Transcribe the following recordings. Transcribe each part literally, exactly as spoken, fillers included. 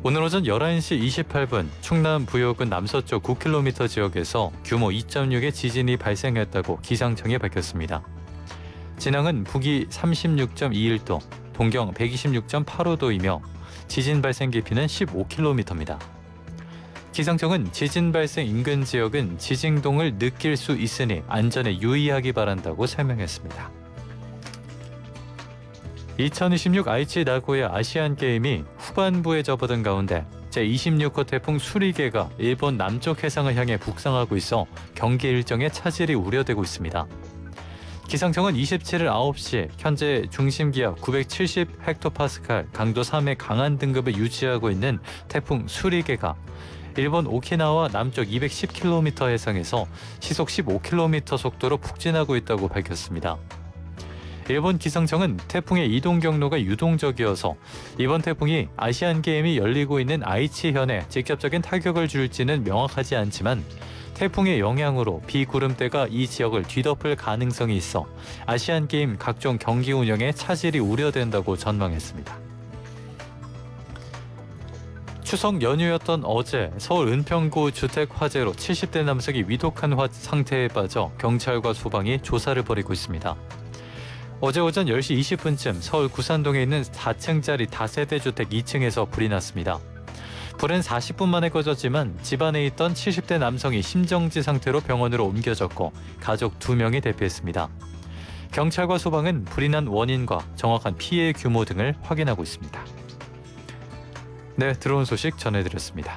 오늘 오전 열한 시 이십팔 분 충남 부여군 남서쪽 구 킬로미터 지역에서 규모 이 점 육의 지진이 발생했다고 기상청이 밝혔습니다. 진앙은 북위 삼십육 점 이일 도, 동경 백이십육 점 팔오 도이며 지진 발생 깊이는 십오 킬로미터입니다. 기상청은 지진 발생 인근 지역은 지진동을 느낄 수 있으니 안전에 유의하기 바란다고 설명했습니다. 이천이십육 아이치 나고야 아시안게임이 후반부에 접어든 가운데 제이십육 호 태풍 수리개가 일본 남쪽 해상을 향해 북상하고 있어 경기 일정에 차질이 우려되고 있습니다. 기상청은 이십칠 일 아홉 시 현재 중심기압 구백칠십 헥토파스칼, 강도 삼의 강한 등급을 유지하고 있는 태풍 수리개가 일본 오키나와 남쪽 이백십 킬로미터 해상에서 시속 십오 킬로미터 속도로 북진하고 있다고 밝혔습니다. 일본 기상청은 태풍의 이동 경로가 유동적이어서 이번 태풍이 아시안게임이 열리고 있는 아이치현에 직접적인 타격을 줄지는 명확하지 않지만 태풍의 영향으로 비구름대가 이 지역을 뒤덮을 가능성이 있어 아시안게임 각종 경기 운영에 차질이 우려된다고 전망했습니다. 추석 연휴였던 어제 서울 은평구 주택 화재로 칠십 대 남성이 위독한 화 상태에 빠져 경찰과 소방이 조사를 벌이고 있습니다. 어제 오전 열 시 이십 분쯤 서울 구산동에 있는 사 층짜리 다세대 주택 이 층에서 불이 났습니다. 불은 사십 분 만에 꺼졌지만 집안에 있던 칠십 대 남성이 심정지 상태로 병원으로 옮겨졌고 가족 두 명이 대피했습니다. 경찰과 소방은 불이 난 원인과 정확한 피해 규모 등을 확인하고 있습니다. 네, 들어온 소식 전해드렸습니다.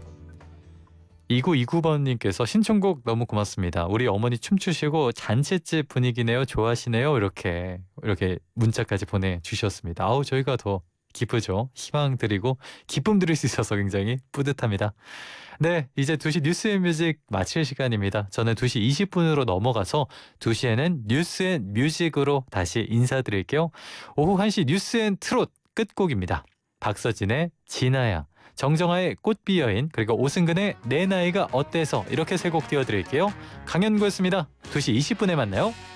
이구이구 번님께서 신청곡 너무 고맙습니다. 우리 어머니 춤추시고 잔칫집 분위기네요. 좋아하시네요. 이렇게 이렇게 문자까지 보내주셨습니다. 아우 저희가 더 기쁘죠. 희망 드리고 기쁨 드릴 수 있어서 굉장히 뿌듯합니다. 네, 이제 두 시 뉴스앤뮤직 마칠 시간입니다. 저는 두 시 이십 분으로 넘어가서 두 시에는 뉴스앤뮤직으로 다시 인사드릴게요. 오후 한 시 뉴스앤트롯 끝곡입니다. 박서진의 진아야, 정정아의 꽃비어인, 그리고 오승근의 내 나이가 어때서, 이렇게 세 곡 띄워드릴게요. 강현구였습니다. 두 시 이십 분에 만나요.